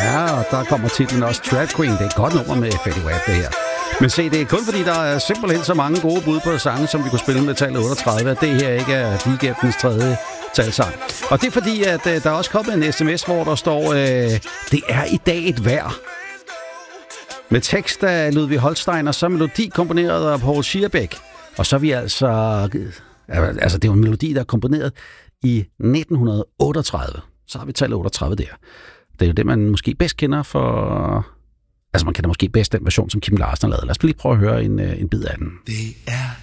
Ja, og der kommer titlen også Trap Queen. Det er et godt nummer med Fetty Wap, det her. Men se, det er kun fordi, der er simpelthen så mange gode bud på sange, som vi kunne spille med tal 38, at det her ikke er weekendens tredje talsang. Og det er fordi, at der er også kommet en sms, hvor der står, det er i dag et vejr. Med tekst af Ludvig Holstein, og så melodi komponeret af Paul Schierbeck. Og så er vi altså det er jo en melodi, der er komponeret i 1938. Så har vi tallet 38 der. Det er jo det, man måske bedst kender for... Altså, man kender måske bedst den version, som Kim Larsen har lavet. Lad os lige prøve at høre en bid af den. Det er